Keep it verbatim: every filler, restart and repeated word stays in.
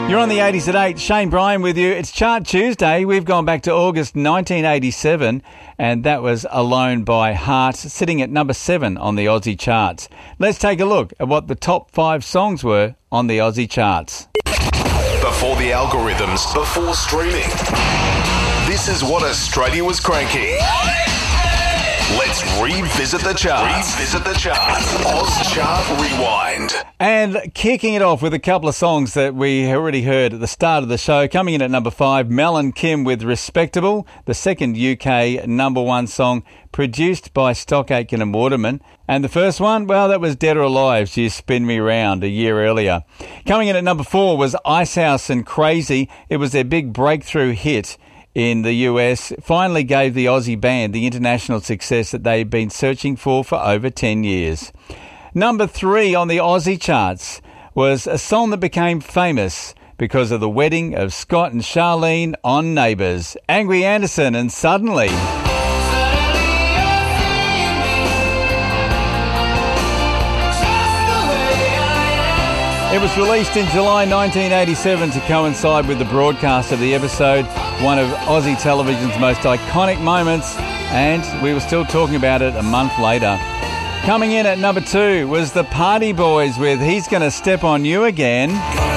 You're on the eighties at eight. Shane Bryan with you. It's Chart Tuesday. We've gone back to August nineteen eighty-seven, and that was Alone by Heart, sitting at number seven on the Aussie charts. Let's take a look at what the top five songs were on the Aussie charts. Before the algorithms, before streaming. This is what Australia was cranking. Let's revisit the charts. Revisit the charts. Oz Chart Rewind. And kicking it off with a couple of songs that we already heard at the start of the show. Coming in at number five, Mel and Kim with Respectable, the second U K number one song produced by Stock Aitken and Waterman. And the first one, well, that was Dead or Alive's You Spin Me Round a year earlier. Coming in at number four was Icehouse and Crazy. It was their big breakthrough hit in the U S, finally gave the Aussie band the international success that they've been searching for for over ten years. Number three on the Aussie charts was a song that became famous because of the wedding of Scott and Charlene on Neighbours, Angry Anderson and Suddenly. It was released in July nineteen eighty-seven to coincide with the broadcast of the episode, one of Aussie television's most iconic moments, and we were still talking about it a month later. Coming in at number two was the Party Boys with He's Gonna Step on You Again.